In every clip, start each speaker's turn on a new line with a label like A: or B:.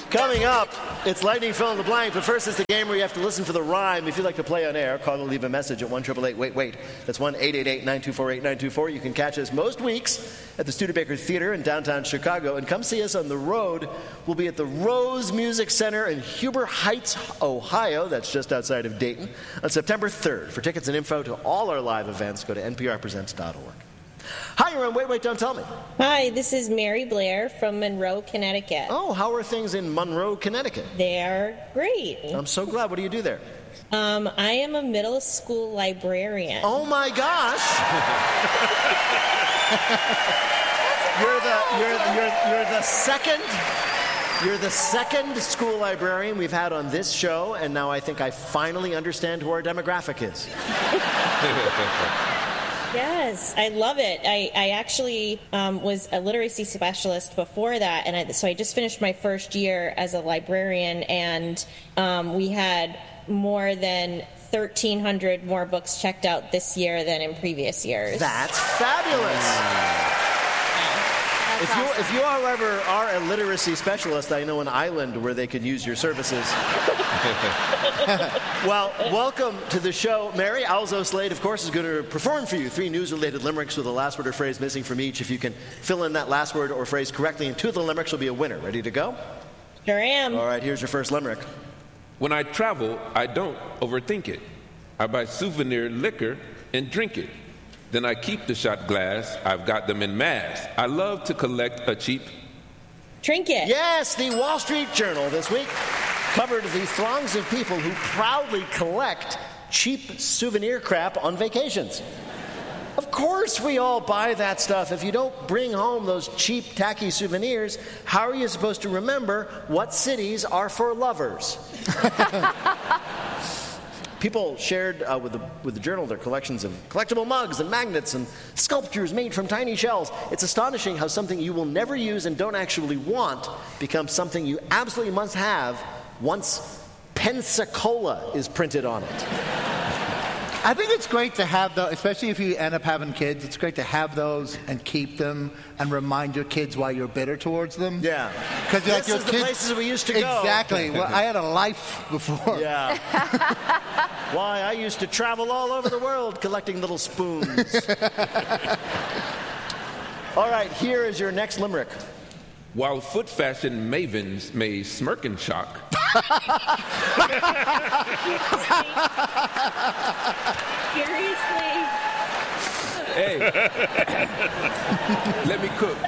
A: Coming up, it's Lightning Fill in the Blank, but first it's the game where you have to listen for the rhyme. If you'd like to play on air, call or leave a message at 1-888-WAIT-WAIT. That's 1-888-924-8924. You can catch us most weeks at the Studebaker Theater in downtown Chicago, and come see us on the road. We'll be at the Rose Music Center in Huber Heights, Ohio. That's just outside of Dayton on September 3rd. For tickets and info to all our live events, go to nprpresents.org. Hi, you're on Wait, Wait, Don't Tell Me.
B: Hi, this is Mary Blair from Monroe, Connecticut.
A: Oh, how are things in Monroe, Connecticut?
B: They're great.
A: I'm so glad. What do you do there?
B: I am a middle school librarian.
A: Oh, my gosh. You're the second school librarian we've had on this show, and now I think I finally understand who our demographic is.
B: Yes, I love it. I actually was a literacy specialist before that, and so I just finished my first year as a librarian, and we had more than 1,300 more books checked out this year than in previous years.
A: That's fabulous. If you, however, are a literacy specialist, I know an island where they could use your services. Well, welcome to the show. Mary Alzo Slade, of course, is going to perform for you 3 news-related limericks with a last word or phrase missing from each. If you can fill in that last word or phrase correctly in 2 of the limericks, you'll be a winner. Ready to go?
B: Sure am.
A: All right, here's your first limerick.
C: When I travel, I don't overthink it. I buy souvenir liquor and drink it. Then I keep the shot glass. I've got them in mass. I love to collect a cheap
B: trinket.
A: Yes, the Wall Street Journal this week covered the throngs of people who proudly collect cheap souvenir crap on vacations. Of course we all buy that stuff. If you don't bring home those cheap, tacky souvenirs, how are you supposed to remember what cities are for lovers? People shared with the Journal their collections of collectible mugs and magnets and sculptures made from tiny shells. It's astonishing how something you will never use and don't actually want becomes something you absolutely must have once Pensacola is printed on it.
D: I think it's great to have those, especially if you end up having kids. It's great to have those and keep them and remind your kids why you're bitter towards them.
A: Yeah.
D: Because
A: this is the places we used to go.
D: Exactly. Well, I had a life before.
A: Yeah. Why, I used to travel all over the world collecting little spoons. All right, here is your next limerick.
C: While foot fashion mavens may smirk and shock.
B: Seriously?
C: Hey, let me cook.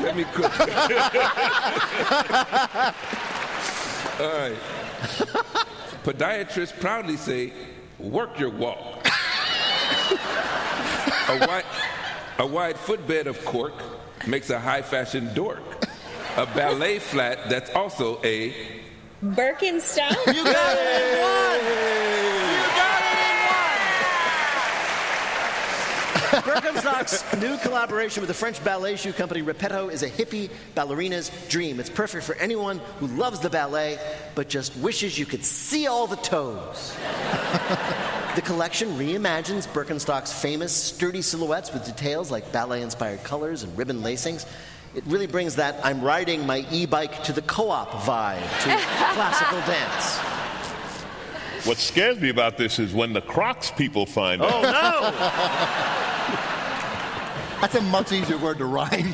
C: All right. Podiatrists proudly say, work your walk. A wide footbed of cork makes a high fashion dork. A ballet flat that's also a
B: Birkenstock.
A: You got it in one! Birkenstock's new collaboration with the French ballet shoe company Repetto is a hippie ballerina's dream. It's perfect for anyone who loves the ballet but just wishes you could see all the toes. The collection reimagines Birkenstock's famous sturdy silhouettes with details like ballet-inspired colors and ribbon lacings. It really brings that I'm riding my e-bike to the co-op vibe to classical dance.
E: What scares me about this is when the Crocs people find out.
A: Oh, no!
D: That's a much easier word to rhyme.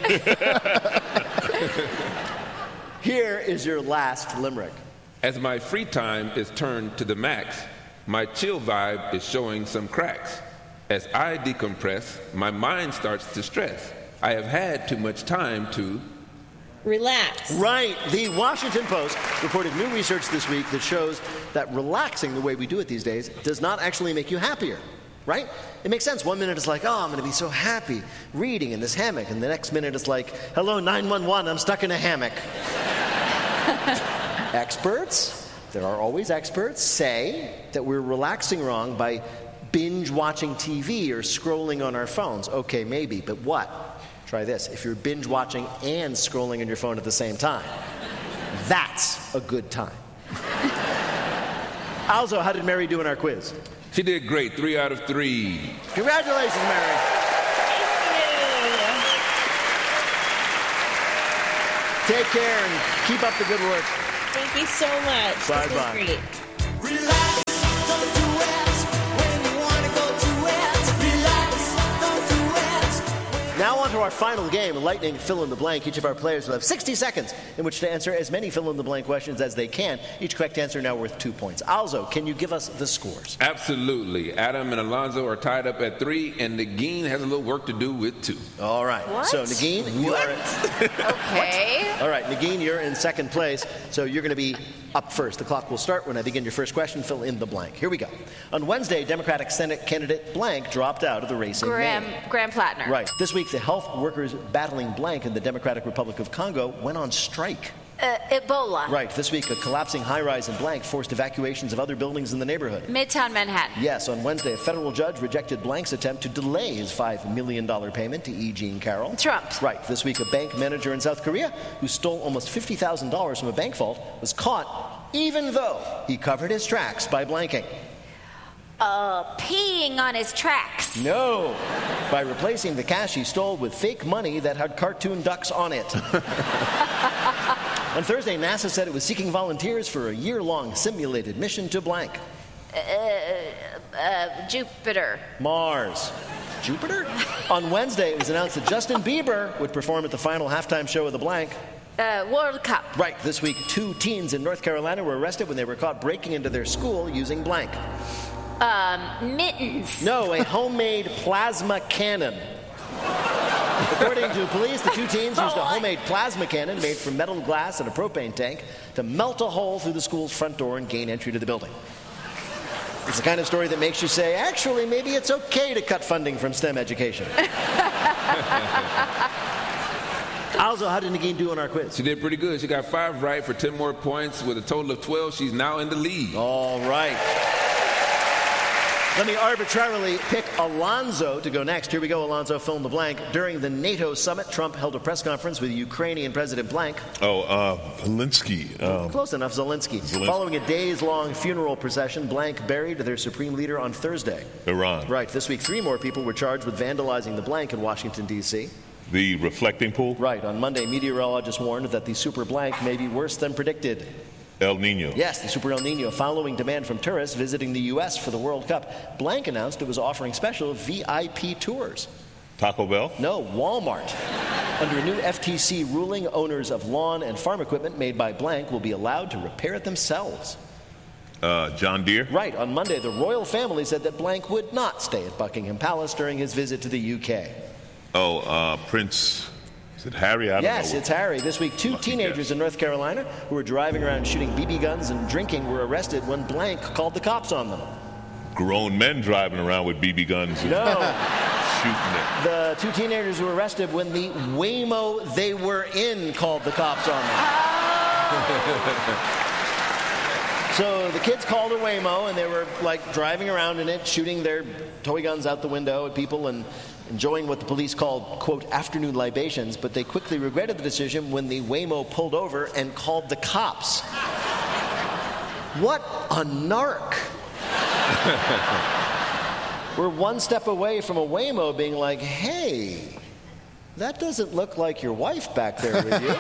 A: Here is your last limerick.
C: As my free time is turned to the max, my chill vibe is showing some cracks. As I decompress, my mind starts to stress. I have had too much time to
B: relax.
A: Right. The Washington Post reported new research this week that shows that relaxing the way we do it these days does not actually make you happier. Right? It makes sense. 1 minute it's like, oh, I'm going to be so happy reading in this hammock. And the next minute it's like, hello, 911, I'm stuck in a hammock. Experts, there are always experts, say that we're relaxing wrong by binge watching TV or scrolling on our phones. Okay, maybe, but what? Try this. If you're binge watching and scrolling on your phone at the same time, that's a good time. Alzo, how did Mary do in our quiz?
C: She did great. 3 out of 3.
A: Congratulations, Mary. Take care and keep up the good work.
B: Thank you so much.
A: Bye-bye.
B: This was great.
F: Relax, don't do it when you want to go to it. Relax, don't do it.
A: Now on to our final game, Lightning Fill in the Blank. Each of our players will have 60 seconds in which to answer as many fill in the blank questions as they can. Each correct answer now worth 2 points. Alzo, can you give us the scores?
C: Absolutely. Adam and Alonzo are tied up at 3, and Nagin has a little work to do with 2.
A: All right.
G: What?
A: So Nagin, you are.
G: Okay.
A: All right, Nagin, you're in second place, so you're going to be up first. The clock will start when I begin your first question. Fill in the blank. Here we go. On Wednesday, Democratic Senate candidate blank dropped out of the race in Maine.
G: Graham Plattner.
A: Right. This week, the health workers battling blank in the Democratic Republic of Congo went on strike.
G: Ebola.
A: Right. This week, a collapsing high-rise in blank forced evacuations of other buildings in the neighborhood.
G: Midtown Manhattan.
A: Yes, on Wednesday, a federal judge rejected blank's attempt to delay his $5 million payment to E. Jean Carroll.
G: Trump.
A: Right. This week, a bank manager in South Korea who stole almost $50,000 from a bank vault was caught, even though he covered his tracks by blanking.
G: Peeing on his tracks.
A: No, by replacing the cash he stole with fake money that had cartoon ducks on it. On Thursday, NASA said it was seeking volunteers for a year-long simulated mission to blank.
G: Jupiter.
A: Mars. Jupiter? On Wednesday, it was announced that Justin Bieber would perform at the final halftime show of the blank.
G: World Cup.
A: Right. This week, 2 teens in North Carolina were arrested when they were caught breaking into their school using blank.
G: Mittens.
A: No, a homemade plasma cannon. According to police, the 2 teens used a homemade plasma cannon made from metal glass and a propane tank to melt a hole through the school's front door and gain entry to the building. It's the kind of story that makes you say, actually, maybe it's okay to cut funding from STEM education. Alzo, how did Nagin do on our quiz?
C: She did pretty good. She got 5 right for 10 more points. With a total of 12, she's now in the lead.
A: All right. Let me arbitrarily pick Alonzo to go next. Here we go, Alonzo, fill in the blank. During the NATO summit, Trump held a press conference with Ukrainian President blank.
E: Zelensky.
A: Close enough, Zelensky. Following a days-long funeral procession, blank buried their supreme leader on Thursday.
E: Iran.
A: Right. This week, 3 more people were charged with vandalizing the blank in Washington, D.C.
E: The reflecting pool.
A: Right. On Monday, meteorologists warned that the super blank may be worse than predicted.
E: El Nino.
A: Yes, the Super El Nino. Following demand from tourists visiting the U.S. for the World Cup, blank announced it was offering special VIP tours.
E: Taco Bell.
A: No, Walmart. Under a new FTC ruling, owners of lawn and farm equipment made by blank will be allowed to repair it themselves.
E: John Deere.
A: Right. On Monday, the royal family said that blank would not stay at Buckingham Palace during his visit to the U.K.
E: Prince. Is it Harry? I don't know.
A: Yes, it's Harry. This week, 2 teenagers in North Carolina who were driving around shooting BB guns and drinking were arrested when blank called the cops on them.
E: Grown men driving around with BB guns and
A: No.
E: shooting it.
A: The 2 teenagers were arrested when the Waymo they were in called the cops on them. So the kids called a Waymo and they were like driving around in it, shooting their toy guns out the window at people and enjoying what the police called, quote, afternoon libations, but they quickly regretted the decision when the Waymo pulled over and called the cops. What a narc. We're 1 step away from a Waymo being like, hey, that doesn't look like your wife back there with you.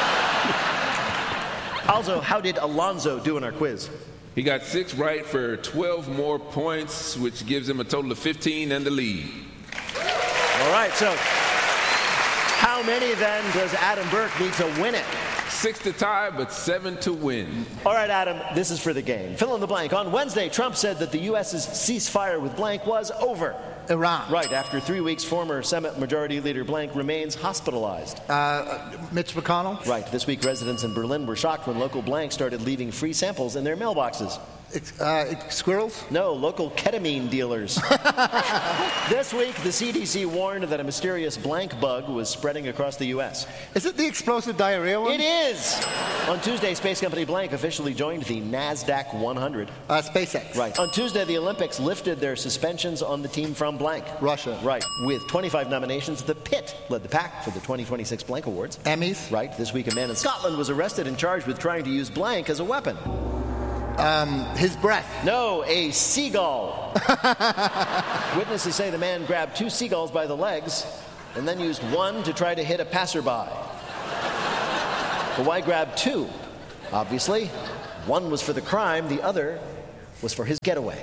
A: Also, how did Alonzo do in our quiz?
C: He got 6 right for 12 more points, which gives him a total of 15 and the lead.
A: All right, so how many then does Adam Burke need to win it?
C: 6 to tie, but 7 to win.
A: All right, Adam, this is for the game. Fill in the blank. On Wednesday, Trump said that the U.S.'s ceasefire with blank was over.
D: Iran.
A: Right. After 3 weeks, former Senate Majority Leader blank remains hospitalized.
D: Mitch McConnell.
A: Right. This week, residents in Berlin were shocked when local blank started leaving free samples in their mailboxes.
D: Squirrels?
A: No, local ketamine dealers. This week, the CDC warned that a mysterious blank bug was spreading across the U.S.
D: Is it the explosive diarrhea one?
A: It is! On Tuesday, space company blank officially joined the NASDAQ 100.
D: SpaceX.
A: Right. On Tuesday, the Olympics lifted their suspensions on the team from blank.
D: Russia.
A: Right. With 25 nominations, the Pit led the pack for the 2026 Blank Awards.
D: Emmys.
A: Right. This week, a man in Scotland was arrested and charged with trying to use blank as a weapon.
D: His breath.
A: No, a seagull. Witnesses say the man grabbed 2 seagulls by the legs and then used one to try to hit a passerby. But why grab 2? Obviously, one was for the crime, the other was for his getaway.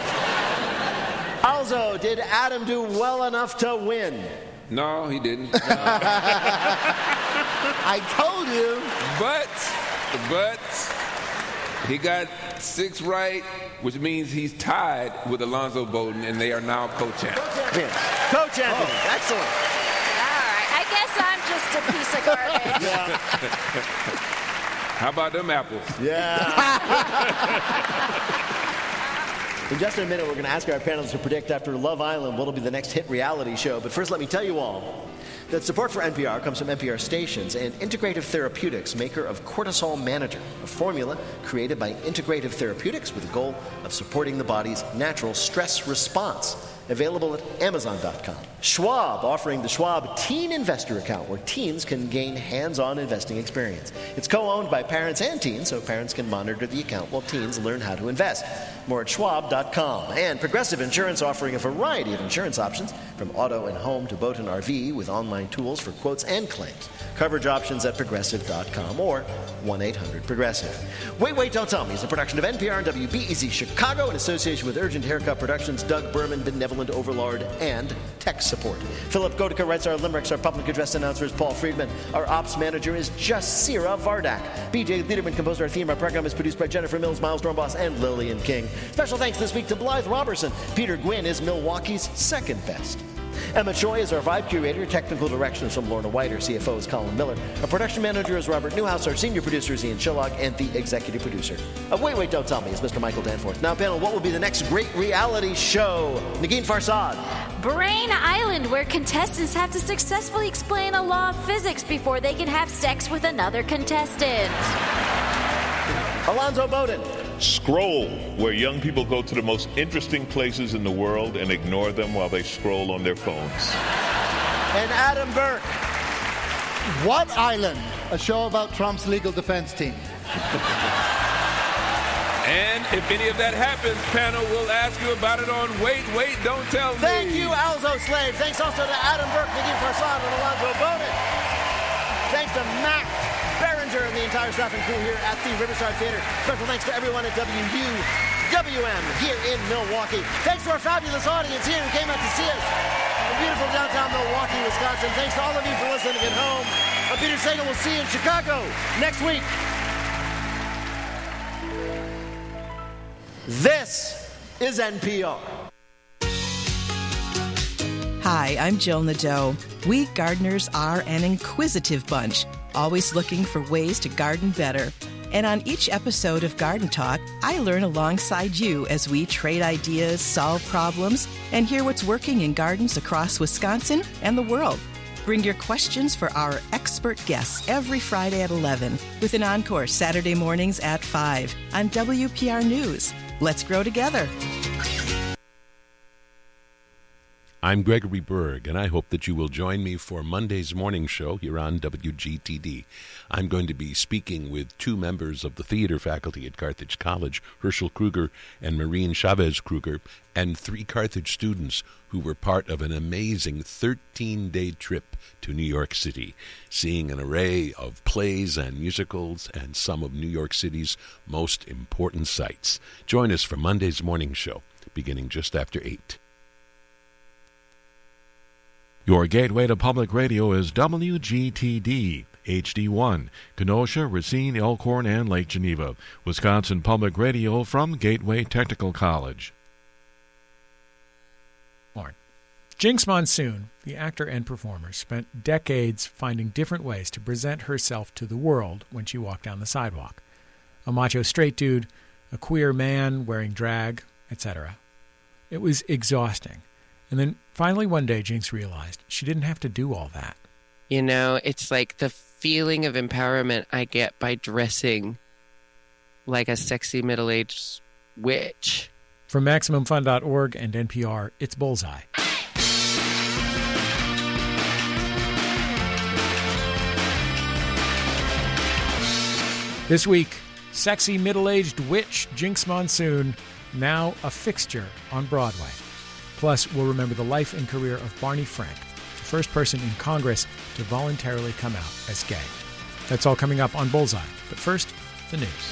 A: Also, did Adam do well enough to win?
C: No, he didn't.
D: I told you.
C: But he got 6 right, which means he's tied with Alonzo Bowden, and they are now co-champs.
A: Co-champions. Excellent.
G: All right. I guess I'm just a piece of garbage.
C: How about them apples?
A: Yeah. In just a minute, we're going to ask our panelists to predict after Love Island what will be the next hit reality show. But first, let me tell you all that support for NPR comes from NPR Stations and Integrative Therapeutics, maker of Cortisol Manager, a formula created by Integrative Therapeutics with the goal of supporting the body's natural stress response. Available at Amazon.com. Schwab, offering the Schwab Teen Investor Account, where teens can gain hands-on investing experience. It's co-owned by parents and teens, so parents can monitor the account while teens learn how to invest. More at Schwab.com. And Progressive Insurance, offering a variety of insurance options, from auto and home to boat and RV, with online tools for quotes and claims. Coverage options at Progressive.com or 1-800-PROGRESSIVE. Wait, Don't Tell Me is a production of NPR and WBEZ Chicago in association with Urgent Haircut Productions, Doug Berman, Benevolent Overlord, and Tech Support. Philip Godica writes our limericks. Our public address announcer is Paul Friedman. Our ops manager is Jasira Vardak. BJ Liederman composed our theme. Our program is produced by Jennifer Mills, Miles Dornbos, and Lillian King. Special thanks this week to Blythe Robertson. Peter Gwynn is Milwaukee's second best. Emma Choi is our vibe curator. Technical direction is from Lorna White. Our CFO is Colin Miller. Our production manager is Robert Newhouse. Our senior producer is Ian Chillock. And the executive producer of Wait, Don't Tell Me is Mr. Michael Danforth. Now, panel, what will be the next great reality show? Negin Farsad.
G: Brain Island, where contestants have to successfully explain a law of physics before they can have sex with another contestant.
A: Alonzo Bowden.
E: Scroll, where young people go to the most interesting places in the world and ignore them while they scroll on their phones.
A: And Adam Burke.
D: What Island? A show about Trump's legal defense team.
C: And if any of that happens, panel will ask you about it on Wait, Don't Tell Me.
A: Thank you, Alzo Slade. Thanks also to Adam Burke, Negin Farsad, and Alonzo Bowden. Thanks to Mac Berenger and the entire staff and crew here at the Riverside Theater. Special thanks to everyone at WUWM here in Milwaukee. Thanks to our fabulous audience here who came out to see us in beautiful downtown Milwaukee, Wisconsin. Thanks to all of you for listening at home. I'm Peter Sagal. We'll see you in Chicago next week. This is NPR.
H: Hi, I'm Jill Nadeau. We gardeners are an inquisitive bunch, always looking for ways to garden better. And on each episode of Garden Talk, I learn alongside you as we trade ideas, solve problems, and hear what's working in gardens across Wisconsin and the world. Bring your questions for our expert guests every Friday at 11, with an encore Saturday mornings at 5 on WPR News. Let's grow together.
I: I'm Gregory Berg, and I hope that you will join me for Monday's morning show here on WGTD. I'm going to be speaking with 2 members of the theater faculty at Carthage College, Herschel Kruger and Maureen Chavez Kruger, and 3 Carthage students who were part of an amazing 13-day trip to New York City, seeing an array of plays and musicals and some of New York City's most important sights. Join us for Monday's morning show, beginning just after 8.
J: Your gateway to public radio is WGTD, HD1, Kenosha, Racine, Elkhorn, and Lake Geneva. Wisconsin Public Radio from Gateway Technical College.
K: Jinx Monsoon, the actor and performer, spent decades finding different ways to present herself to the world when she walked down the sidewalk. A macho straight dude, a queer man wearing drag, etc. It was exhausting. And then finally one day Jinx realized she didn't have to do all that.
L: You know, it's like the feeling of empowerment I get by dressing like a sexy middle-aged witch.
K: From MaximumFun.org and NPR, it's Bullseye. This week, sexy middle-aged witch Jinx Monsoon, now a fixture on Broadway. Plus, we'll remember the life and career of Barney Frank, the first person in Congress to voluntarily come out as gay. That's all coming up on Bullseye. But first, the news.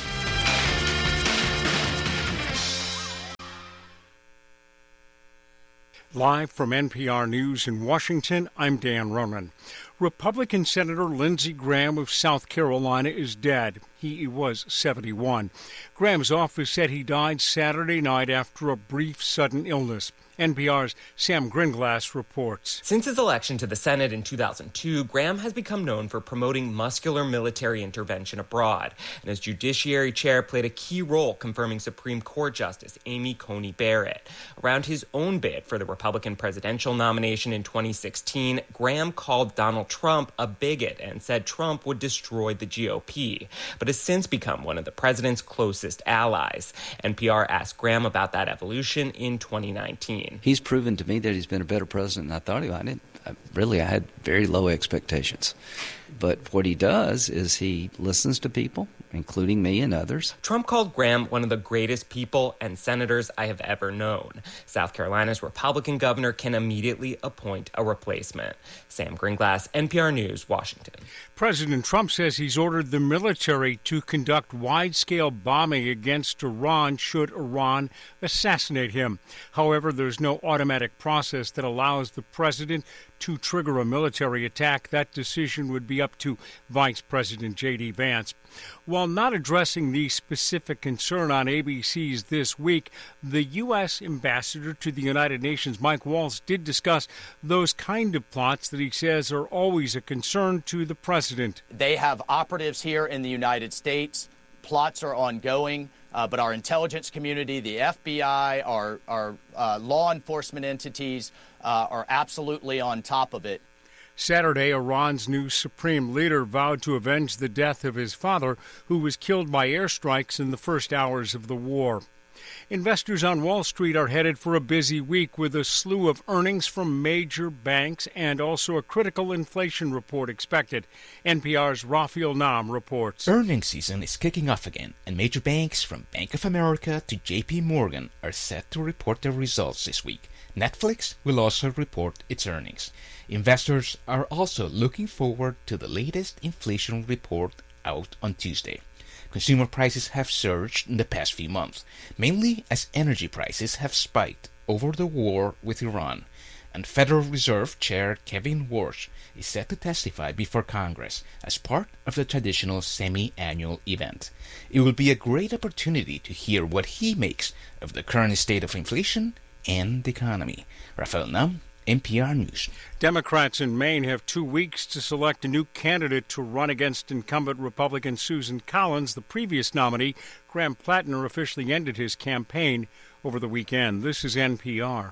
M: Live from NPR News in Washington, I'm Dan Ronan. Republican Senator Lindsey Graham of South Carolina is dead. He was 71. Graham's office said he died Saturday night after a brief sudden illness. NPR's Sam Gringlass reports.
N: Since his election to the Senate in 2002, Graham has become known for promoting muscular military intervention abroad, and as Judiciary Chair played a key role confirming Supreme Court Justice Amy Coney Barrett. Around his own bid for the Republican presidential nomination in 2016, Graham called Donald Trump a bigot and said Trump would destroy the GOP, but has since become one of the president's closest allies. NPR asked Graham about that evolution in 2019.
O: He's proven to me that he's been a better president than I thought he would. I had very low expectations. But what he does is he listens to people, including me and others.
N: Trump called Graham one of the greatest people and senators I have ever known. South Carolina's Republican governor can immediately appoint a replacement. Sam Gringlass, NPR News, Washington.
M: President Trump says he's ordered the military to conduct wide-scale bombing against Iran should Iran assassinate him. However, there's no automatic process that allows the president to trigger a military attack. That decision would be up to Vice President J.D. Vance. While not addressing the specific concern on ABC's This Week, the U.S. ambassador to the United Nations, Mike Waltz, did discuss those kind of plots that he says are always a concern to the president.
P: They have operatives here in the United States. Plots are ongoing, but our intelligence community, the FBI, our law enforcement entities are absolutely on top of it.
M: Saturday, Iran's new supreme leader vowed to avenge the death of his father, who was killed by airstrikes in the first hours of the war. Investors on Wall Street are headed for a busy week with a slew of earnings from major banks and also a critical inflation report expected. NPR's Rafael Nam reports.
Q: Earnings season is kicking off again, and major banks from Bank of America to J.P. Morgan are set to report their results this week. Netflix will also report its earnings. Investors are also looking forward to the latest inflation report out on Tuesday. Consumer prices have surged in the past few months, mainly as energy prices have spiked over the war with Iran. And Federal Reserve Chair Kevin Warsh is set to testify before Congress as part of the traditional semi-annual event. It will be a great opportunity to hear what he makes of the current state of inflation and the economy. Rafael Nam, NPR News.
M: Democrats in Maine have 2 weeks to select a new candidate to run against incumbent Republican Susan Collins. The previous nominee, Graham Plattner, officially ended his campaign over the weekend. This is NPR.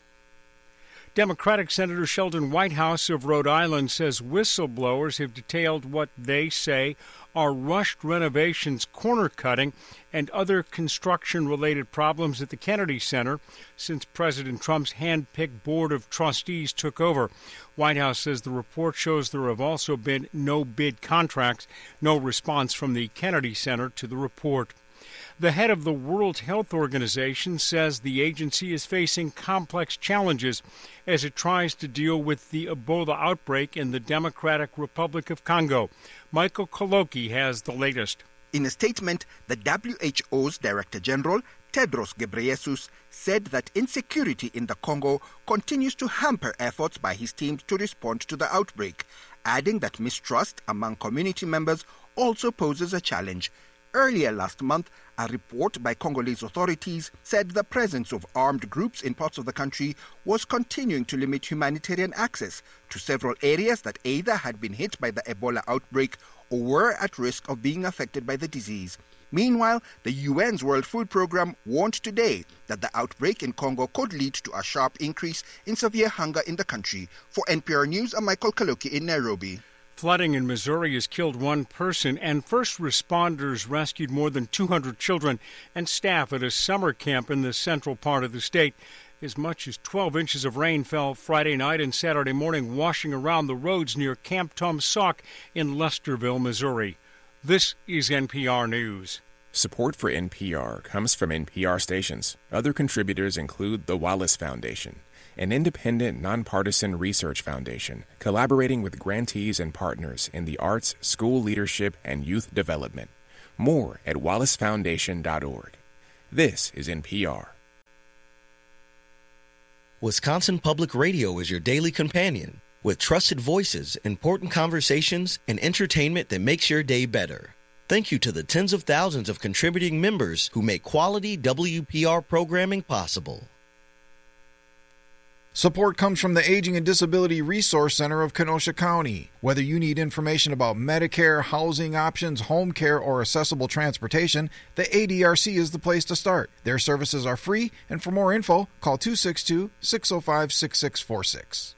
M: Democratic Senator Sheldon Whitehouse of Rhode Island says whistleblowers have detailed what they say are rushed renovations, corner cutting, and other construction-related problems at the Kennedy Center since President Trump's hand-picked board of trustees took over. Whitehouse says the report shows there have also been no bid contracts, no response from the Kennedy Center to the report. The head of the World Health Organization says the agency is facing complex challenges as it tries to deal with the Ebola outbreak in the Democratic Republic of Congo. Michael Koloki has the latest.
R: In a statement, the WHO's Director General, Tedros Ghebreyesus, said that insecurity in the Congo continues to hamper efforts by his team to respond to the outbreak, adding that mistrust among community members also poses a challenge. Earlier last month, a report by Congolese authorities said the presence of armed groups in parts of the country was continuing to limit humanitarian access to several areas that either had been hit by the Ebola outbreak or were at risk of being affected by the disease. Meanwhile, the UN's World Food Programme warned today that the outbreak in Congo could lead to a sharp increase in severe hunger in the country. For NPR News, I'm Michael Kaloki in Nairobi.
M: Flooding in Missouri has killed one person, and first responders rescued more than 200 children and staff at a summer camp in the central part of the state. As much as 12 inches of rain fell Friday night and Saturday morning, washing around the roads near Camp Tom Sauk in Lesterville, Missouri. This is NPR News.
S: Support for NPR comes from NPR stations. Other contributors include the Wallace Foundation, an independent, nonpartisan research foundation collaborating with grantees and partners in the arts, school leadership, and youth development. More at wallacefoundation.org. This is NPR.
T: Wisconsin Public Radio is your daily companion with trusted voices, important conversations, and entertainment that makes your day better. Thank you to the tens of thousands of contributing members who make quality WPR programming possible.
U: Support comes from the Aging and Disability Resource Center of Kenosha County. Whether you need information about Medicare, housing options, home care, or accessible transportation, the ADRC is the place to start. Their services are free, and for more info, call 262-605-6646.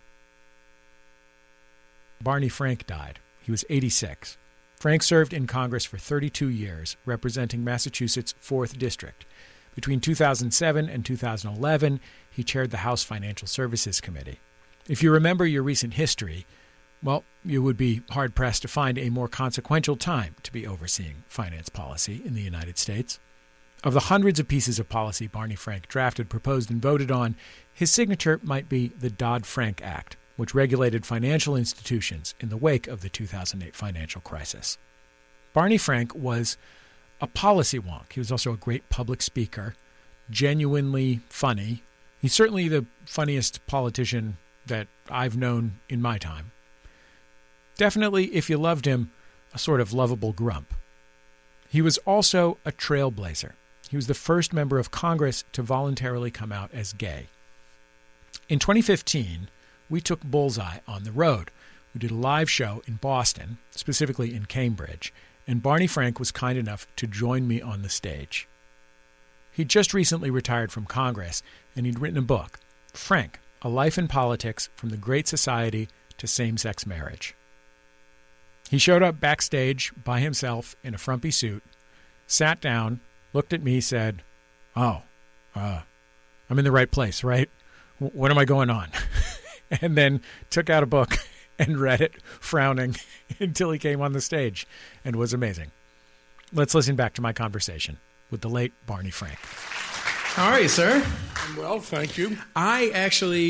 K: Barney Frank died. He was 86. Frank served in Congress for 32 years, representing Massachusetts' 4th District. Between 2007 and 2011, he chaired the House Financial Services Committee. If you remember your recent history, well, you would be hard-pressed to find a more consequential time to be overseeing finance policy in the United States. Of the hundreds of pieces of policy Barney Frank drafted, proposed, and voted on, his signature might be the Dodd-Frank Act, which regulated financial institutions in the wake of the 2008 financial crisis. Barney Frank was a policy wonk. He was also a great public speaker, genuinely funny. He's certainly the funniest politician that I've known in my time. Definitely, if you loved him, a sort of lovable grump. He was also a trailblazer. He was the first member of Congress to voluntarily come out as gay. In 2015, we took Bullseye on the road. We did a live show in Boston, specifically in Cambridge, and Barney Frank was kind enough to join me on the stage. He'd just recently retired from Congress, and he'd written a book, Frank, A Life in Politics from the Great Society to Same-Sex Marriage. He showed up backstage by himself in a frumpy suit, sat down, looked at me, said, I'm in the right place, right? What am I going on? And then took out a book and read it, frowning, until he came on the stage, and was amazing. Let's listen back to my conversation with the late Barney Frank.
V: How are you, sir?
W: I'm well, thank you.
V: I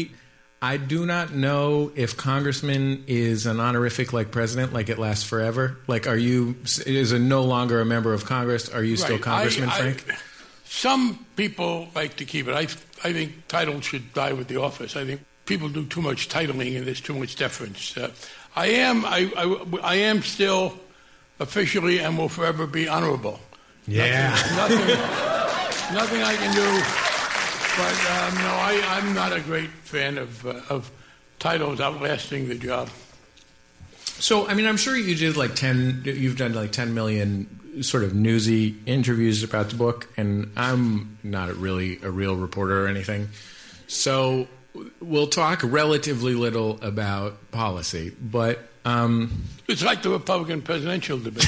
V: do not know if congressman is an honorific like president, like it lasts forever. Like, is no longer a member of Congress? Are you still Congressman Frank?
W: Some people like to keep it. I think titles should die with the office. I think people do too much titling and there's too much deference. I am still officially and will forever be honorable.
V: Yeah.
W: Nothing I can do. But no, I'm not a great fan of titles outlasting the job.
V: So, I'm sure you did you've done like 10 million sort of newsy interviews about the book, and I'm not really a real reporter or anything. So we'll talk relatively little about policy, but
W: it's like the Republican presidential debate.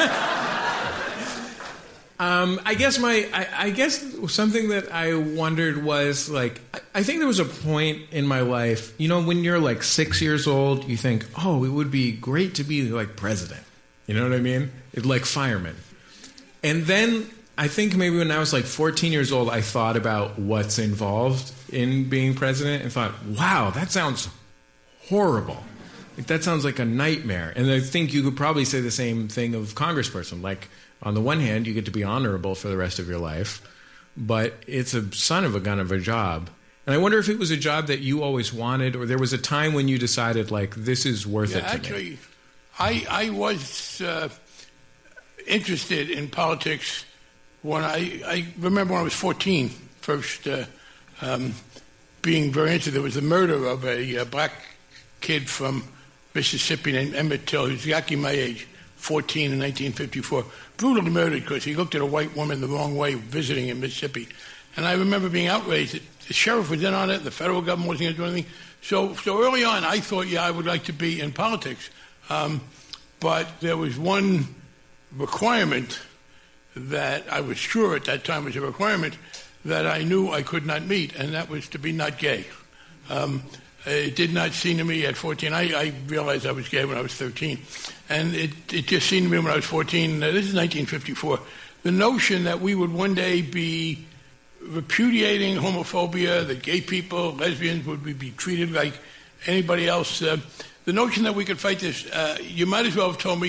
V: I guess something that I wondered was, like, I think there was a point in my life, when you're like 6 years old, you think, oh, it would be great to be like president. You know what I mean? It's like fireman. And then I think maybe when I was like 14 years old, I thought about what's involved in being president and thought, wow, that sounds horrible. Like, that sounds like a nightmare. And I think you could probably say the same thing of congressperson. Like, on the one hand, you get to be honorable for the rest of your life, but it's a son of a gun of a job. And I wonder if it was a job that you always wanted, or there was a time when you decided, like, this is worth it to me.
W: I was interested in politics when I remember when I was 14, first being very interested. There was the murder of a black kid from Mississippi named Emmett Till. He was exactly my age, 14 in 1954. Brutally murdered because he looked at a white woman the wrong way visiting in Mississippi. And I remember being outraged that the sheriff was in on it, the federal government wasn't going to do anything. So early on, I thought, I would like to be in politics. But there was one requirement that I was sure at that time was a requirement that I knew I could not meet, and that was to be not gay. It did not seem to me at 14. I realized I was gay when I was 13. And it just seemed to me when I was 14, this is 1954, the notion that we would one day be repudiating homophobia, that gay people, lesbians would be treated like anybody else. The notion that we could fight this, you might as well have told me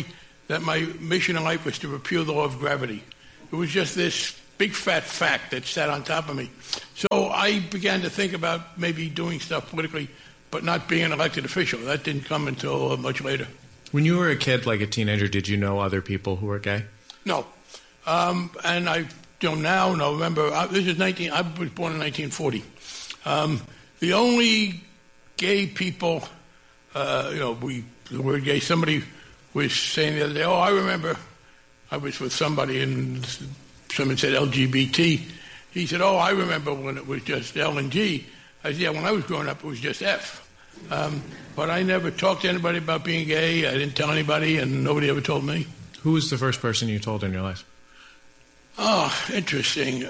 W: that my mission in life was to repeal the law of gravity. It was just this big fat fact that sat on top of me. So I began to think about maybe doing stuff politically, but not being an elected official. That didn't come until much later.
V: When you were a kid, like a teenager, did you know other people who were gay?
W: No. And I don't now know. Remember, I was born in 1940. The only gay people, the word gay, somebody was saying the other day, I remember I was with somebody and someone said LGBT. He said, I remember when it was just L and G. I said, yeah, when I was growing up, it was just F. But I never talked to anybody about being gay. I didn't tell anybody, and nobody ever told me.
V: Who was the first person you told in your life?
W: Oh, interesting.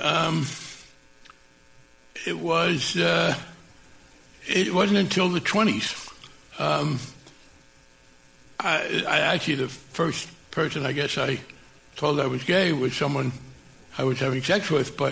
W: It wasn't until the 20s. I actually, the first person I guess I told I was gay was someone I was having sex with, but...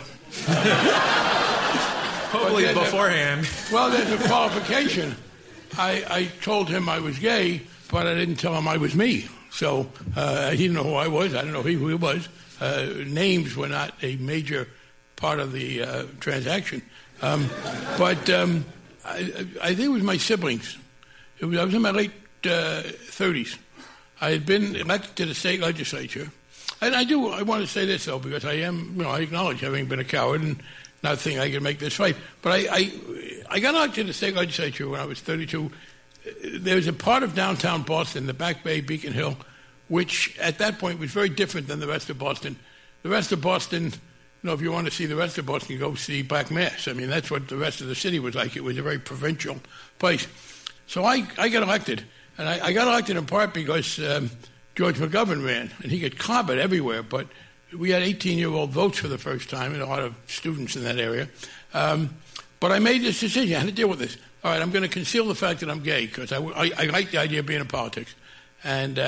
V: Hopefully beforehand.
W: Well, there's a qualification. I told him I was gay, but I didn't tell him I was me. So he didn't know who I was. I didn't know who he was. Names were not a major part of the transaction. But I think it was my siblings. I was in my late 30s. I had been elected to the state legislature. And I want to say this, though, because I acknowledge having been a coward and not think I can make this fight. But I got elected to the state legislature when I was 32. There was a part of downtown Boston, the Back Bay, Beacon Hill, which at that point was very different than the rest of Boston. The rest of Boston, if you want to see the rest of Boston, you go see Black Mass. I mean, that's what the rest of the city was like. It was a very provincial place. So I got elected. And I got elected in part because George McGovern ran, and he got clobbered everywhere. But we had 18-year-old votes for the first time, and a lot of students in that area. But I made this decision. I had to deal with this. All right, I'm going to conceal the fact that I'm gay because I like the idea of being in politics. And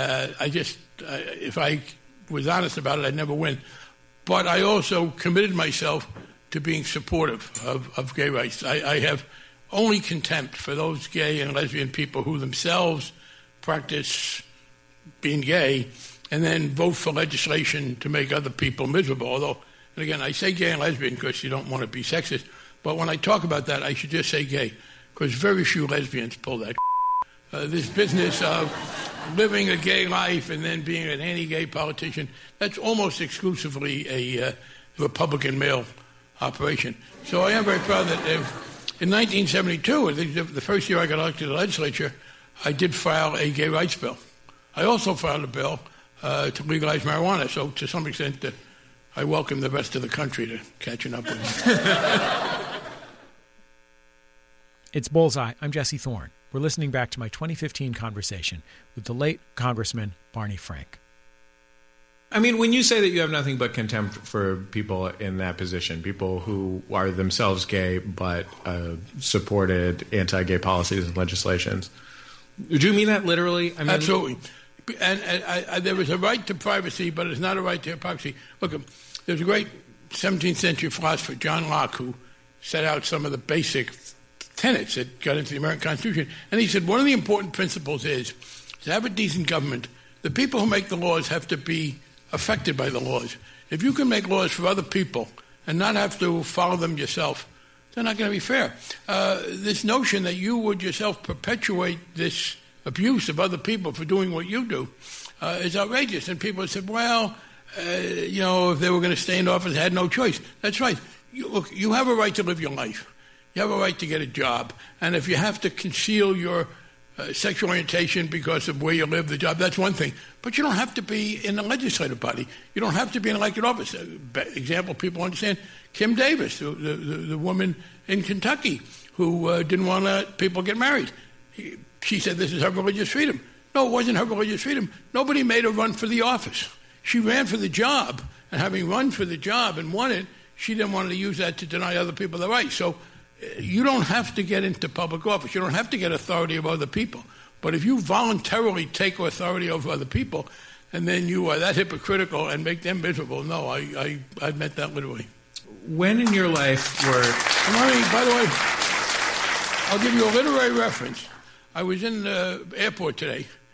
W: if I was honest about it, I'd never win. But I also committed myself to being supportive of gay rights. I have only contempt for those gay and lesbian people who themselves practice being gay and then vote for legislation to make other people miserable. Although, and again, I say gay and lesbian because you don't want to be sexist. But when I talk about that, I should just say gay because very few lesbians pull that. This business of living a gay life and then being an anti-gay politician, that's almost exclusively a Republican male operation. So I am very proud that in 1972, I think the first year I got elected to the legislature, I did file a gay rights bill. I also filed a bill to legalize marijuana, so to some extent I welcome the rest of the country to catching up with me.
K: It's Bullseye. I'm Jesse Thorne. We're listening back to my 2015 conversation with the late Congressman Barney Frank.
V: I mean, when you say that you have nothing but contempt for people in that position, people who are themselves gay but supported anti-gay policies and legislations, do you mean that literally? I mean,
W: absolutely. And there is a right to privacy, but it's not a right to hypocrisy. Look, there's a great 17th century philosopher, John Locke, who set out some of the basic tenets that got into the American Constitution. And he said one of the important principles is to have a decent government. The people who make the laws have to be affected by the laws. If you can make laws for other people and not have to follow them yourself, they're not going to be fair. This notion that you would yourself perpetuate this abuse of other people for doing what you do is outrageous. And people said, well, if they were going to stay in office, they had no choice. That's right. Look, you have a right to live your life. You have a right to get a job. And if you have to conceal your sexual orientation because of where you live, the job, that's one thing. But you don't have to be in the legislative body. You don't have to be in elected office. Example people understand, Kim Davis, the woman in Kentucky who didn't want to let people get married. She said this is her religious freedom. No, it wasn't her religious freedom. Nobody made her run for the office. She ran for the job, and having run for the job and won it, she didn't want to use that to deny other people the right. So you don't have to get into public office. You don't have to get authority of other people. But if you voluntarily take authority over other people and then you are that hypocritical and make them miserable, no, I meant that literally.
V: When in your life were...
W: By the way, I'll give you a literary reference. I was in the airport today,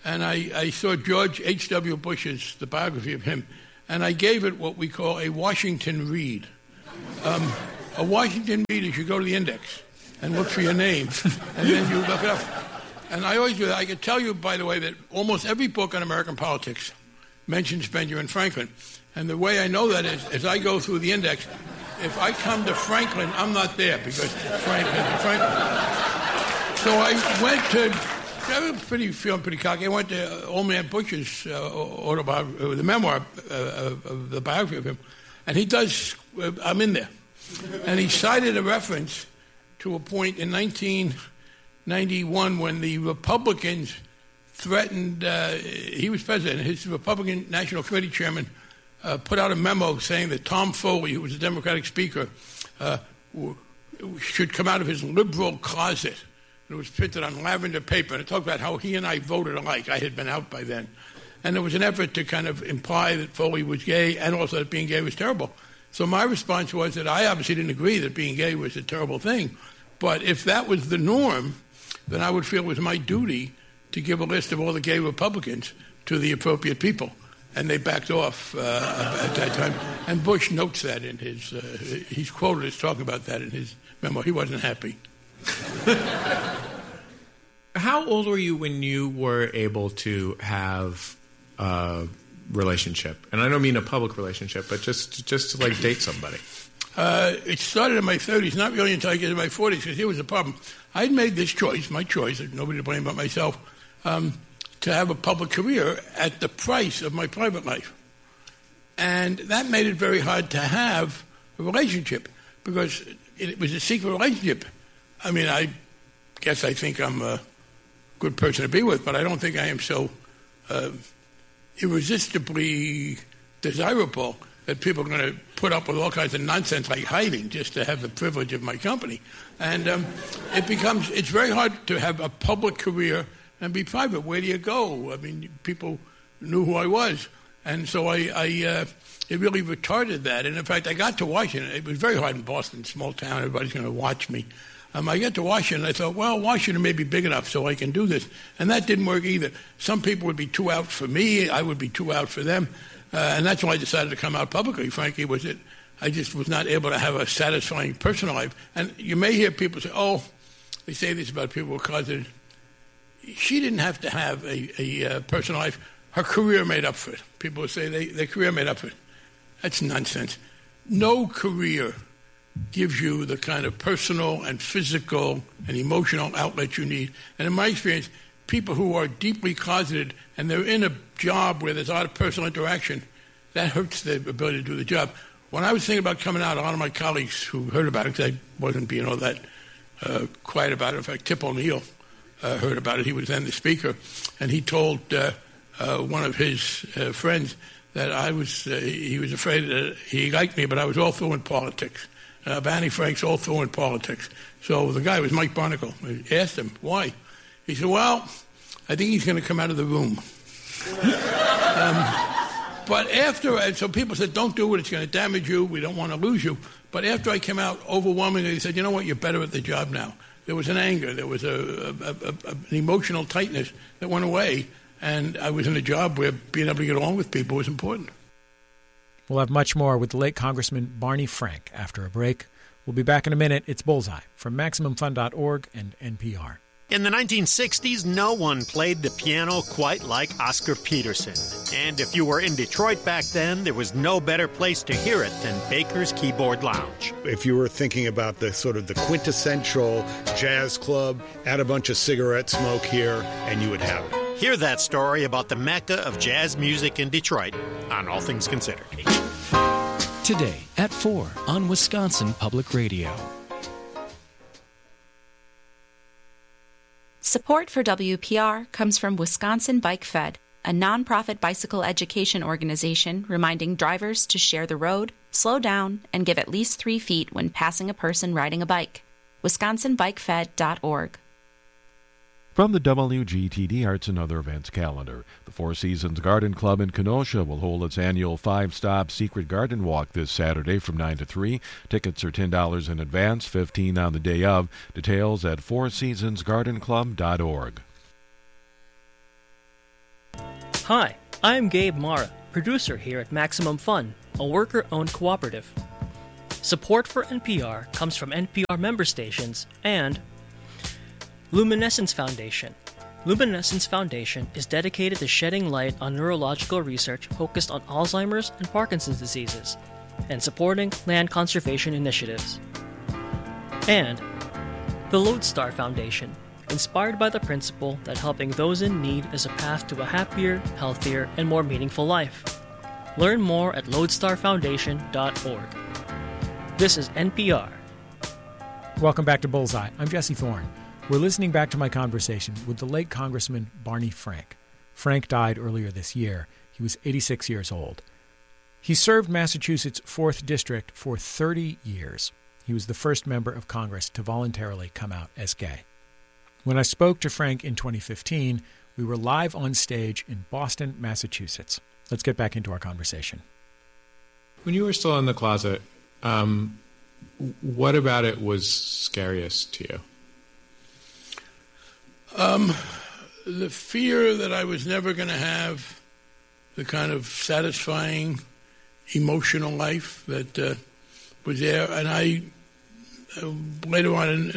W: and I saw George H.W. Bush's, the biography of him, and I gave it what we call a Washington read. A Washington read is you go to the index and look for your name, and then you look it up. And I always do that. I can tell you, by the way, that almost every book on American politics mentions Benjamin Franklin. And the way I know that is, as I go through the index, if I come to Franklin, I'm not there because Franklin. So I went to, feeling pretty cocky. I went to Old Man Bush's the memoir, the biography of him, and he does, I'm in there. And he cited a reference to a point in 1991 when the Republicans threatened, he was president, his Republican National Committee chairman put out a memo saying that Tom Foley, who was the Democratic Speaker, should come out of his liberal closet. It was printed on lavender paper, and it talked about how he and I voted alike. I had been out by then. And there was an effort to kind of imply that Foley was gay and also that being gay was terrible. So my response was that I obviously didn't agree that being gay was a terrible thing. But if that was the norm, then I would feel it was my duty to give a list of all the gay Republicans to the appropriate people. And they backed off at that time. And Bush notes that in his, he's quoted as talking about that in his memo. He wasn't happy.
V: How old were you when you were able to have a relationship? And I don't mean a public relationship, but just to like date somebody.
W: It started in my 30s, not really until I get to my 40s, because here was the problem. I'd made this choice, my choice, nobody to blame but myself, to have a public career at the price of my private life. And that made it very hard to have a relationship, because it was a secret relationship. I mean, I guess I think I'm a good person to be with, but I don't think I am so irresistibly desirable that people are going to put up with all kinds of nonsense like hiding just to have the privilege of my company. And it's very hard to have a public career and be private. Where do you go? I mean, people knew who I was. And so it really retarded that. And in fact, I got to Washington. It was very hard in Boston, small town. Everybody's going to watch me. I got to Washington, and I thought, well, Washington may be big enough so I can do this. And that didn't work either. Some people would be too out for me. I would be too out for them. And that's why I decided to come out publicly, frankly, was that I just was not able to have a satisfying personal life. And you may hear people say, oh, they say this about people who are closeted. She didn't have to have a personal life. Her career made up for it. People would say their career made up for it. That's nonsense. No career gives you the kind of personal and physical and emotional outlet you need. And in my experience, people who are deeply closeted and they're in a job where there's a lot of personal interaction, that hurts their ability to do the job. When I was thinking about coming out, a lot of my colleagues who heard about it, because I wasn't being all that quiet about it. In fact, Tip O'Neill heard about it. He was then the speaker. And he told one of his friends that he was afraid that he liked me, but I was all through in politics. Barney Frank's all through in politics. So the guy was Mike Barnacle. I asked him, why? He said, well, I think he's going to come out of the room. But so people said, don't do it. It's going to damage you. We don't want to lose you. But after I came out, overwhelmingly, they said, you know what, you're better at the job now. There was an anger. There was an emotional tightness that went away. And I was in a job where being able to get along with people was important.
K: We'll have much more with the late Congressman Barney Frank after a break. We'll be back in a minute. It's Bullseye from MaximumFun.org and NPR.
B: In the 1960s, no one played the piano quite like Oscar Peterson. And if you were in Detroit back then, there was no better place to hear it than Baker's Keyboard Lounge.
F: If you were thinking about the sort of the quintessential jazz club, add a bunch of cigarette smoke here, and you would have it.
B: Hear that story about the Mecca of jazz music in Detroit on All Things Considered.
G: Today at 4 on Wisconsin Public Radio.
X: Support for WPR comes from Wisconsin Bike Fed, a nonprofit bicycle education organization reminding drivers to share the road, slow down, and give at least 3 feet when passing a person riding a bike. WisconsinBikeFed.org.
J: From the WGTD Arts and Other Events calendar, the Four Seasons Garden Club in Kenosha will hold its annual 5-stop Secret Garden Walk this Saturday from 9 to 3. Tickets are $10 in advance, $15 on the day of. Details at fourseasonsgardenclub.org.
A: Hi, I'm Gabe Mara, producer here at Maximum Fun, a worker-owned cooperative. Support for NPR comes from NPR member stations and Luminescence Foundation. Luminescence Foundation is dedicated to shedding light on neurological research focused on Alzheimer's and Parkinson's diseases and supporting land conservation initiatives. And the Lodestar Foundation, inspired by the principle that helping those in need is a path to a happier, healthier, and more meaningful life. Learn more at lodestarfoundation.org. This is NPR.
K: Welcome back to Bullseye. I'm Jesse Thorne. We're listening back to my conversation with the late Congressman Barney Frank. Frank died earlier this year. He was 86 years old. He served Massachusetts' 4th District for 30 years. He was the first member of Congress to voluntarily come out as gay. When I spoke to Frank in 2015, we were live on stage in Boston, Massachusetts. Let's get back into our conversation.
V: When you were still in the closet, what about it was scariest to you?
W: The fear that I was never going to have the kind of satisfying emotional life that was there. And I, later on,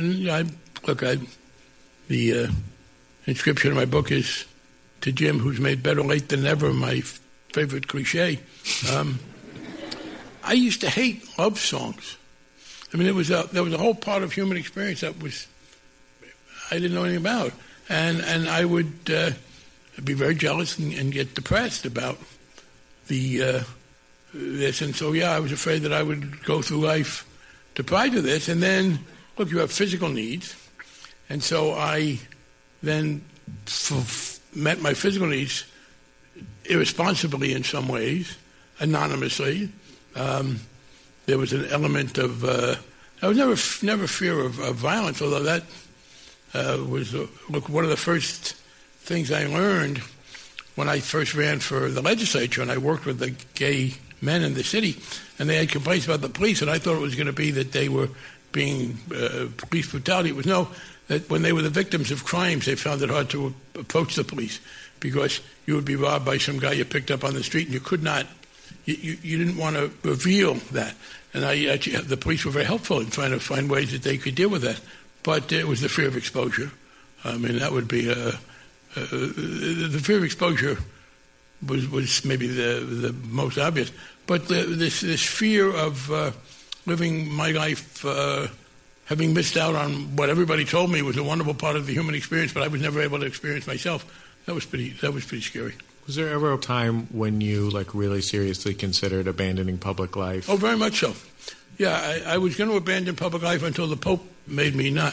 W: the inscription in my book is, to Jim, who's made better late than never, my favorite cliche. I used to hate love songs. I mean, there was a whole part of human experience that I didn't know anything about. And I would be very jealous and get depressed about this. And so, I was afraid that I would go through life deprived of this. And then, look, you have physical needs. And so I then met my physical needs irresponsibly in some ways, anonymously. There was an element of I was never fear of violence, although that was one of the first things I learned when I first ran for the legislature, and I worked with the gay men in the city, and they had complaints about the police, and I thought it was going to be that they were being police brutality. It was that when they were the victims of crimes, they found it hard to approach the police because you would be robbed by some guy you picked up on the street, and you could not. You didn't want to reveal that. And the police were very helpful in trying to find ways that they could deal with that. But it was the fear of exposure. I mean, that would be the fear of exposure was maybe the most obvious. But this fear of living my life, having missed out on what everybody told me was a wonderful part of the human experience, but I was never able to experience myself. That was pretty scary.
V: Was there ever a time when you really seriously considered abandoning public life?
W: Oh, very much so. Yeah, I was going to abandon public life until the Pope made me not.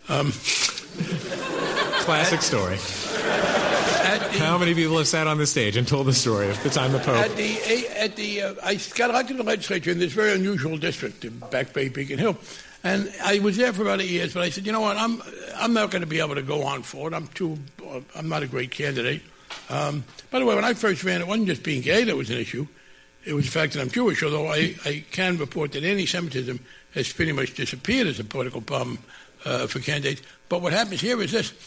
V: Classic story. How many people have sat on the stage and told the story of the time the Pope?
W: I got elected to the legislature in this very unusual district in Back Bay, Beacon Hill. And I was there for about 8 years, but I said, you know what, I'm not going to be able to go on for it. I'm not a great candidate. By the way, when I first ran, it wasn't just being gay that was an issue. It was the fact that I'm Jewish, although I can report that anti-Semitism has pretty much disappeared as a political problem for candidates. But what happens here is this.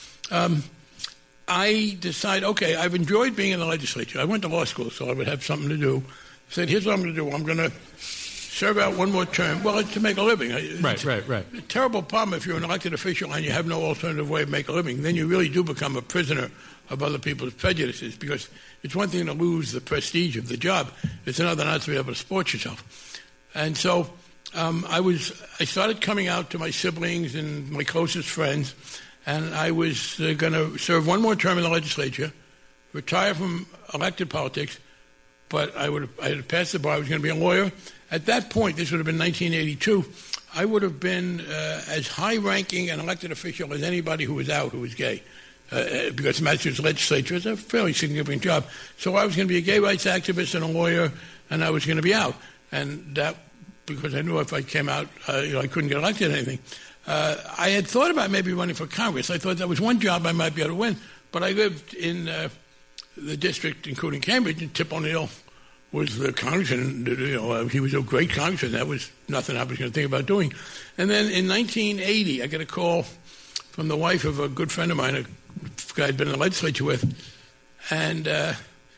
W: I decide, okay, I've enjoyed being in the legislature. I went to law school, so I would have something to do. I said, here's what I'm going to do. I'm going to serve out one more term. Well, it's to make a living.
V: Right.
W: A terrible problem if you're an elected official and you have no alternative way of making a living. Then you really do become a prisoner of other people's prejudices, because it's one thing to lose the prestige of the job. It's another not to be able to support yourself. And so I started coming out to my siblings and my closest friends, and I was going to serve one more term in the legislature, retire from elected politics, but I had passed the bar. I was going to be a lawyer. At that point, this would have been 1982, I would have been as high-ranking an elected official as anybody who was out who was gay. Because the Massachusetts legislature is a fairly significant job. So I was going to be a gay rights activist and a lawyer, and I was going to be out. And that, because I knew if I came out, I couldn't get elected or anything. I had thought about maybe running for Congress. I thought that was one job I might be able to win. But I lived in the district, including Cambridge, and Tip O'Neill was the congressman. He was a great congressman. That was nothing I was going to think about doing. And then in 1980, I got a call from the wife of a good friend of mine, a guy I'd been in the legislature with, and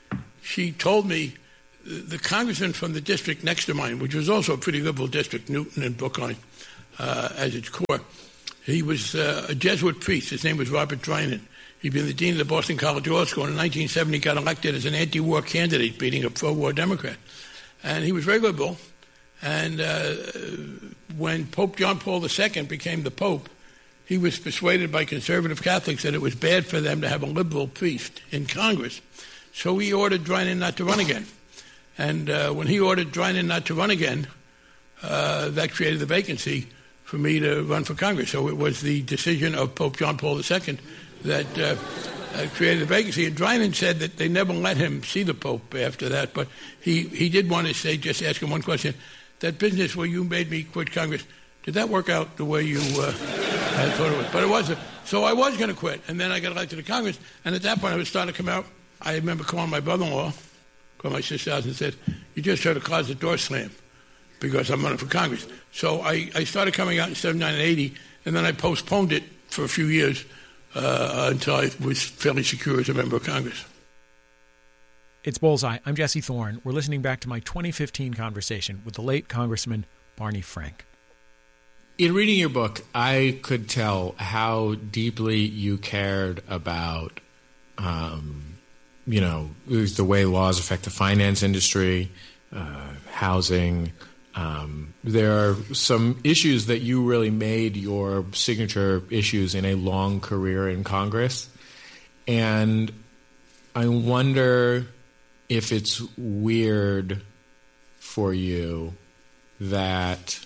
W: she told me the congressman from the district next to mine, which was also a pretty liberal district, Newton and Brookline, as its core, he was a Jesuit priest. His name was Robert Drinan. He'd been the dean of the Boston College Law School. In 1970, got elected as an anti-war candidate, beating a pro-war Democrat. And he was very liberal. And when Pope John Paul II became the Pope, he was persuaded by conservative Catholics that it was bad for them to have a liberal priest in Congress. So he ordered Drinan not to run again. And when he ordered Drinan not to run again, that created the vacancy for me to run for Congress. So it was the decision of Pope John Paul II that created the vacancy. And Drinan said that they never let him see the Pope after that, but he did want to say, just ask him one question, that business where you made me quit Congress, did that work out the way you had thought it would? But it wasn't. So I was going to quit, and then I got elected to Congress, and at that point I was starting to come out. I remember calling my brother-in-law, called my sister out and said, you just heard a closet door slam because I'm running for Congress. So I started coming out in 79 and 80, and then I postponed it for a few years until I was fairly secure as a member of Congress.
K: It's Bullseye. I'm Jesse Thorne. We're listening back to my 2015 conversation with the late Congressman Barney Frank.
V: In reading your book, I could tell how deeply you cared about, the way laws affect the finance industry, housing. There are some issues that you really made your signature issues in a long career in Congress. And I wonder if it's weird for you that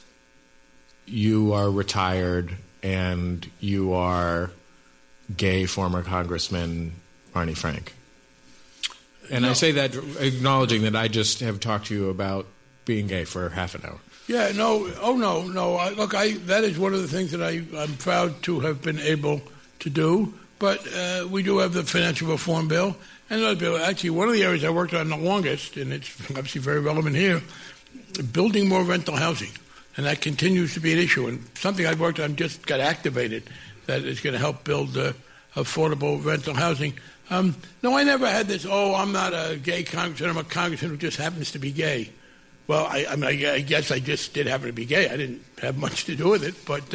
V: you are retired and you are gay former Congressman Barney Frank. And I say that acknowledging that I just have talked to you about being gay for half an hour.
W: Yeah, no. That is one of the things that I'm proud to have been able to do. But we do have the financial reform bill. And actually, one of the areas I worked on the longest, and it's obviously very relevant here, building more rental housing. And that continues to be an issue. And something I've worked on just got activated that is going to help build affordable rental housing. No, I never had this, I'm not a gay congressman, I'm a congressman who just happens to be gay. Well, I guess I just did happen to be gay. I didn't have much to do with it. But,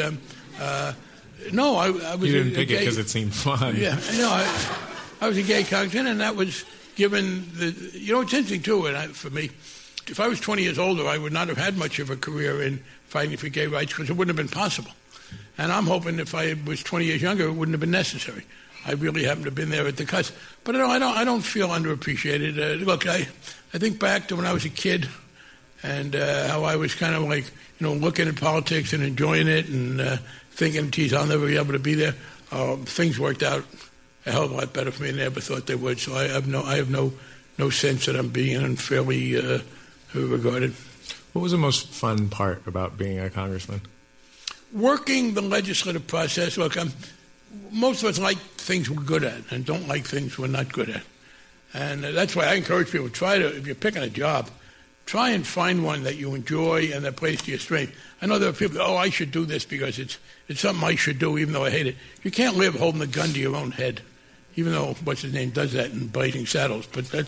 W: no, I was
V: You didn't pick it because it seemed fun.
W: Yeah, I was a gay congressman, and that was given it's interesting, too, and for me, if I was 20 years older, I would not have had much of a career in fighting for gay rights because it wouldn't have been possible. And I'm hoping if I was 20 years younger, it wouldn't have been necessary. I really happened to have been there at the cusp. But I don't feel underappreciated. Look, I think back to when I was a kid and how I was kind of like, looking at politics and enjoying it and thinking, geez, I'll never be able to be there. Things worked out a hell of a lot better for me than I ever thought they would. So I have no sense that I'm being unfairly regarded.
V: What was the most fun part about being a congressman?
W: Working the legislative process. Look, most of us like things we're good at and don't like things we're not good at. And that's why I encourage people, if you're picking a job, try and find one that you enjoy and that plays to your strength. I know there are people, I should do this because it's something I should do even though I hate it. You can't live holding a gun to your own head, even though, what's-his-name does that in Blazing Saddles. But it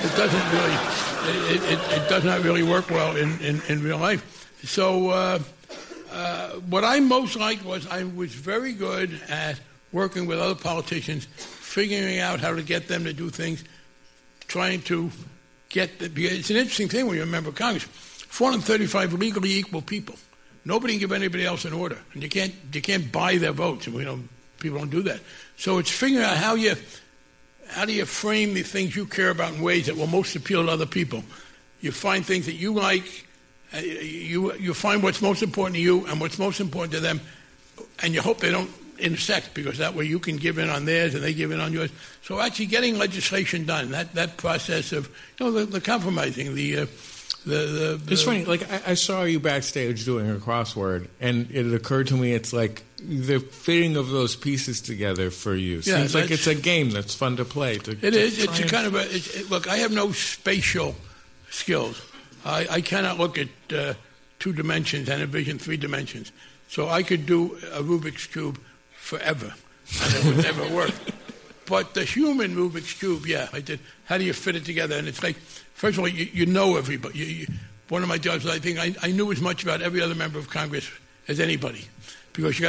W: does not really work well in real life. So what I most liked was I was very good at working with other politicians, figuring out how to get them to do things, trying to because it's an interesting thing when you're a member of Congress. 435 legally equal people. Nobody can give anybody else an order, and you can't buy their votes, and people don't do that. So it's figuring out how do you frame the things you care about in ways that will most appeal to other people. You find things that you like, you find what's most important to you and what's most important to them, and you hope they don't intersect, because that way you can give in on theirs and they give in on yours. So actually getting legislation done, that process of the compromising,
V: It's funny, I saw you backstage doing a crossword, and it occurred to me it's like the fitting of those pieces together for you. Seems like it's a game that's fun to play.
W: It is. It's a kind of look, I have no spatial skills. I cannot look at 2 dimensions and envision 3 dimensions. So I could do a Rubik's Cube forever, and it would never work. But the human Rubik's Cube, yeah, I did. How do you fit it together? And it's like, first of all, you know everybody. One of my jobs, I think I knew as much about every other member of Congress as anybody, because you got